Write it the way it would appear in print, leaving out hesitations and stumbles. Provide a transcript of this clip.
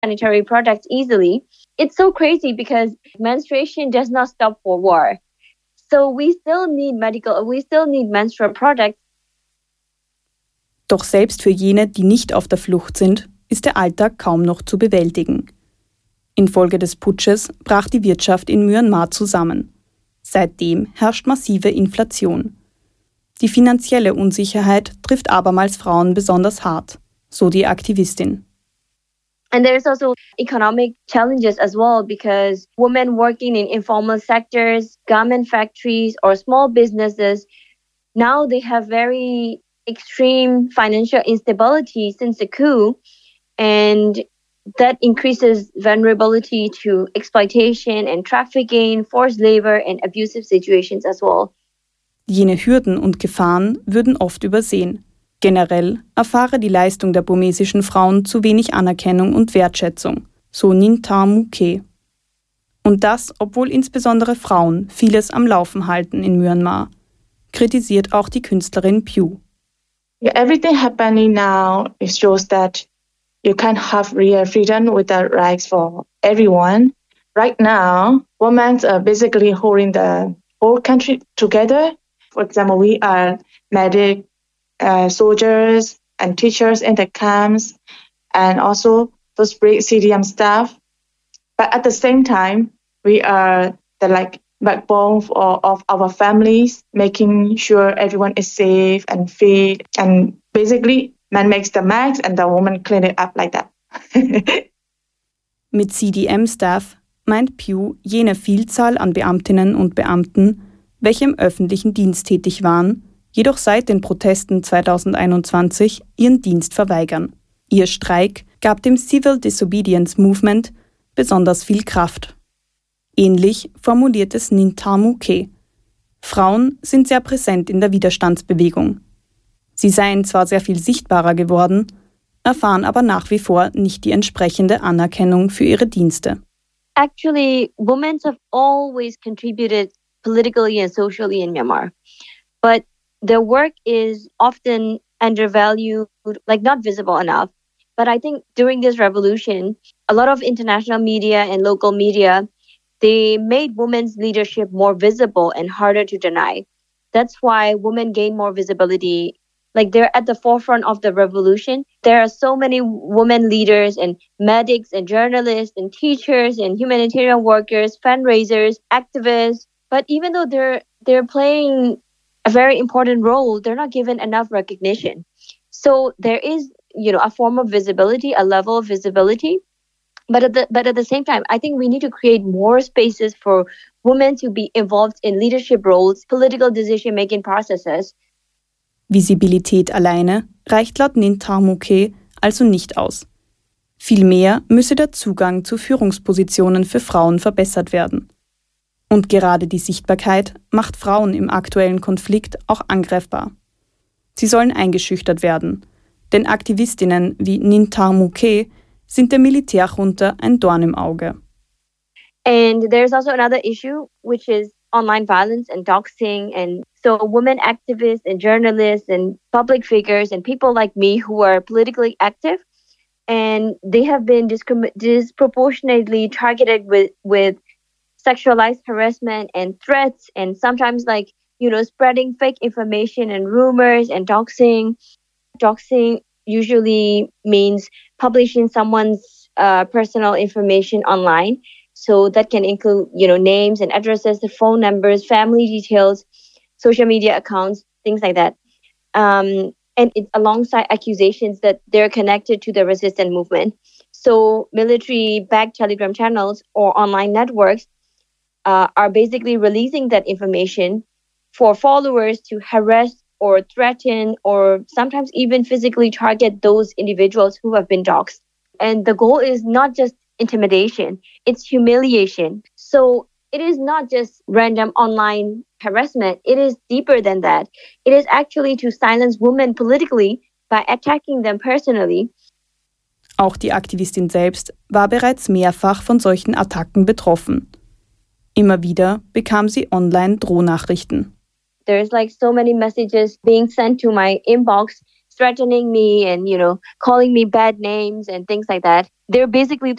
sanitary products easily. It's so crazy because menstruation does not stop for war. So we still need menstrual products. Doch selbst für jene, die nicht auf der Flucht sind, ist der Alltag kaum noch zu bewältigen. Infolge des Putsches brach die Wirtschaft in Myanmar zusammen. Seitdem herrscht massive Inflation. Die finanzielle Unsicherheit trifft abermals Frauen besonders hart, so die Aktivistin. And there's also economic challenges as well because women working in informal sectors, garment factories or small businesses, now they have very extreme financial instability since the coup, and that increases vulnerability to exploitation and trafficking, forced labor and abusive situations as well. Jene Hürden und Gefahren würden oft übersehen. Generell erfahre die Leistung der burmesischen Frauen zu wenig Anerkennung und Wertschätzung, so Ninh Tha Muu Khet. Und das, obwohl insbesondere Frauen vieles am Laufen halten in Myanmar, kritisiert auch die Künstlerin Pugh. Yeah, everything happening now, it shows that you can't have real freedom without rights for everyone. Right now, women are basically holding the whole country together. For example, we are medic, soldiers and teachers in the camps, and also those brave CDM staff. But at the same time, we are the backbone of our families, making sure everyone is safe and fed. And basically, man makes the mags and the woman clean it up like that. Mit CDM-Staff meint Pugh jene Vielzahl an Beamtinnen und Beamten, welche im öffentlichen Dienst tätig waren, jedoch seit den Protesten 2021 ihren Dienst verweigern. Ihr Streik gab dem Civil Disobedience Movement besonders viel Kraft. Ähnlich formuliert es Ninh Tha Muu Khet. Frauen sind sehr präsent in der Widerstandsbewegung. Sie seien zwar sehr viel sichtbarer geworden, erfahren aber nach wie vor nicht die entsprechende Anerkennung für ihre Dienste. Actually, women have always contributed politically and socially in Myanmar. But their work is often undervalued, not visible enough. But I think during this revolution, a lot of international media and local media, they made women's leadership more visible and harder to deny. That's why women gain more visibility. They're at the forefront of the revolution. There are so many women leaders and medics and journalists and teachers and humanitarian workers, fundraisers, activists. But even though they're playing a very important role, they're not given enough recognition. So there is, a form of visibility, a level of visibility. But at the same time, I think we need to create more spaces for women to be involved in leadership roles, political decision-making processes. Visibilität alleine reicht laut Ninh Tha Muu Khet also nicht aus. Vielmehr müsse der Zugang zu Führungspositionen für Frauen verbessert werden. Und gerade die Sichtbarkeit macht Frauen im aktuellen Konflikt auch angreifbar. Sie sollen eingeschüchtert werden, denn Aktivistinnen wie Ninh Tha Muu Khet sind der Militärjunta ein Dorn im Auge. And there's also another issue, which is online violence and doxing. And so women activists and journalists and public figures and people like me who are politically active, and they have been disproportionately targeted with sexualized harassment and threats, and sometimes spreading fake information and rumors and doxing. Doxing usually means publishing someone's personal information online. So that can include, names and addresses, the phone numbers, family details, social media accounts, things like that. And it's alongside accusations that they're connected to the resistance movement. So military-backed Telegram channels or online networks are basically releasing that information for followers to harass or threaten or sometimes even physically target those individuals who have been doxxed. And the goal is not just intimidation, it's humiliation. So it is not just random online harassment, it is deeper than that. It is actually to silence women politically by attacking them personally. Auch die Aktivistin selbst war bereits mehrfach von solchen Attacken betroffen. Immer wieder bekam sie online Drohnachrichten. There's so many messages being sent to my inbox threatening me and, calling me bad names and things like that. They're basically